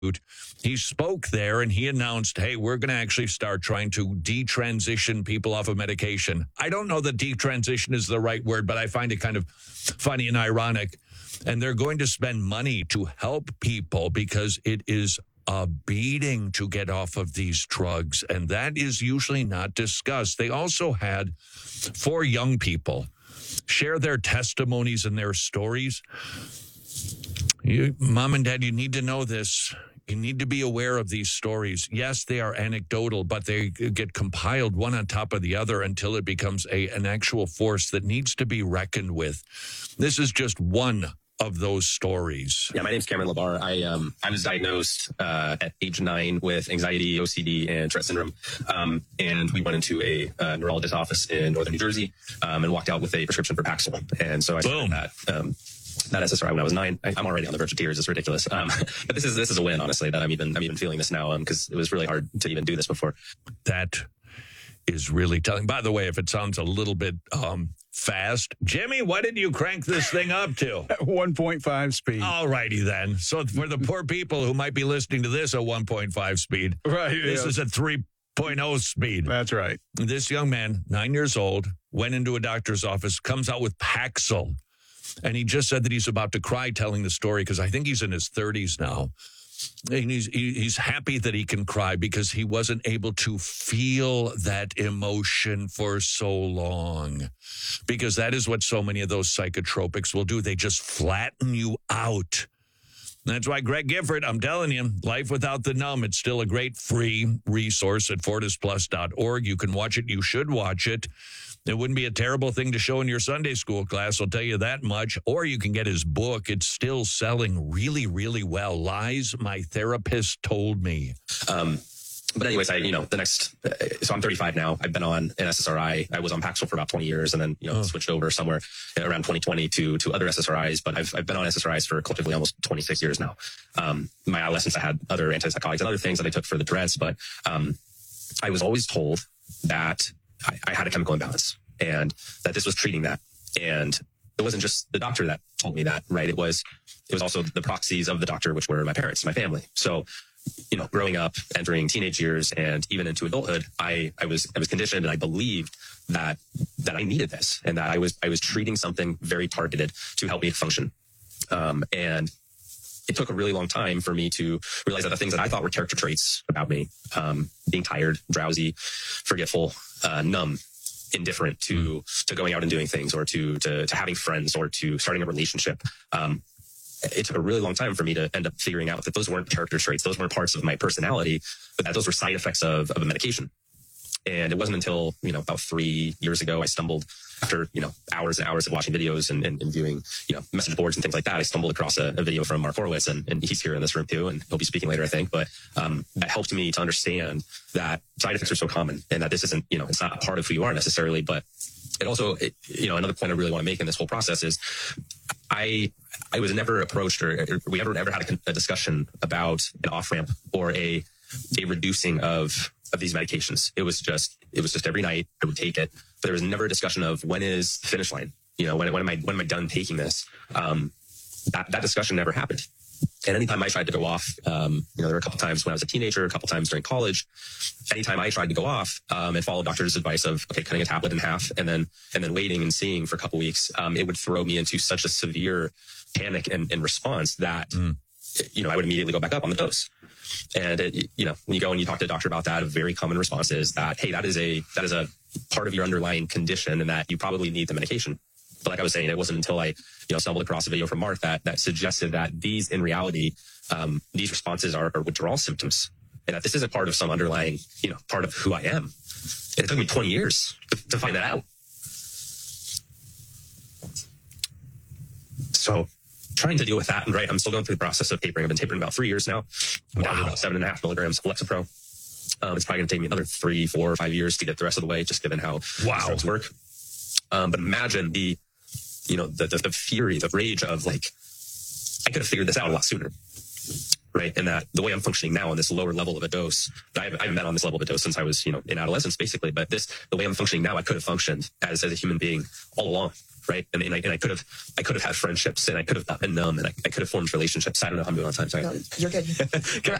He spoke there and he announced, hey, we're going to actually start trying to detransition people off of medication. I don't know that detransition is the right word, but I find it kind of funny and ironic. And they're going to spend money to help people because it is a beating to get off of these drugs. And that is usually not discussed. They also had 4 young people share their testimonies and their stories. Mom and Dad, you need to know this. You need to be aware of these stories. Yes, they are anecdotal, but they get compiled one on top of the other until it becomes an actual force that needs to be reckoned with. This is just one of those stories. Yeah, my name's Cameron Labar. I was diagnosed at age 9 with anxiety, OCD, and Tourette syndrome. And we went into a neurologist's office in northern New Jersey and walked out with a prescription for Paxil. And so I started that SSRI when I was 9. I'm already on the verge of tears. It's ridiculous. But this is a win, honestly, that I'm even feeling this now because it was really hard to even do this before. That is really telling. By the way, if it sounds a little bit fast, Jimmy, what did you crank this thing up to? 1.5 speed. All righty then. So for the poor people who might be listening to this at 1.5 speed, right? This is at 3.0 speed. That's right. This young man, 9 years old, went into a doctor's office, comes out with Paxil. And he just said that he's about to cry telling the story because I think he's in his 30s now. And he's happy that he can cry because he wasn't able to feel that emotion for so long. Because that is what so many of those psychotropics will do. They just flatten you out. And that's why Greg Gifford, I'm telling you, Life Without the Numb, it's still a great free resource at fortisplus.org. You can watch it. You should watch it. It wouldn't be a terrible thing to show in your Sunday school class, I'll tell you that much. Or you can get his book. It's still selling really, really well. Lies My Therapist Told Me. But anyways, so I'm 35 now. I've been on an SSRI. I was on Paxil for about 20 years and then, switched over somewhere around 2020 to other SSRIs. But I've been on SSRIs for collectively almost 26 years now. My adolescence, I had other antipsychotics and other things that I took for the Tourette's. But I was always told that I had a chemical imbalance and that this was treating that. And it wasn't just the doctor that told me that, right? It was also the proxies of the doctor, which were my parents, my family. So, growing up, entering teenage years and even into adulthood, I was conditioned and I believed that I needed this and that I was treating something very targeted to help me function. And it took a really long time for me to realize that the things that I thought were character traits about me, being tired, drowsy, forgetful, numb, indifferent to going out and doing things or to having friends or to starting a relationship. It took a really long time for me to end up figuring out that those weren't character traits. Those weren't parts of my personality, but that those were side effects of a medication. And it wasn't until, about 3 years ago, I stumbled after, hours and hours of watching videos and viewing, message boards and things like that. I stumbled across a video from Mark Horowitz and he's here in this room too. And he'll be speaking later, I think. But that helped me to understand that side effects are so common and that this isn't, it's not a part of who you are necessarily. But it also, another point I really want to make in this whole process is I was never approached or we ever had a discussion about an off-ramp or a reducing of these medications. It was just every night I would take it, but there was never a discussion of when is the finish line? When am I done taking this? That discussion never happened. And anytime I tried to go off, there were a couple times when I was a teenager, a couple times during college. Anytime I tried to go off and follow doctor's advice of cutting a tablet in half and then waiting and seeing for a couple weeks, it would throw me into such a severe panic and response that I would immediately go back up on the dose. And when you go and you talk to a doctor about that, a very common response is that, hey, that is a part of your underlying condition and that you probably need the medication. But like I was saying, it wasn't until I, stumbled across a video from Mark that suggested that these, in reality, these responses are withdrawal symptoms, and that this isn't part of some underlying, part of who I am. And it took me 20 years to find that out. So trying to deal with that, and right, I'm still going through the process of tapering. I've been tapering about 3 years now. I'm down to about 7.5 milligrams of Lexapro. It's probably going to take me another 3, 4, or 5 years to get the rest of the way, just given how drugs work. But imagine the fury, the rage of I could have figured this out a lot sooner. right? And that the way I'm functioning now on this lower level of a dose, I haven't been on this level of a dose since I was, in adolescence, basically. But the way I'm functioning now, I could have functioned as a human being all along, right? And I could have had friendships, and I could have not been numb, and I could have formed relationships. I don't know how I'm doing on time. Sorry. No, you're good.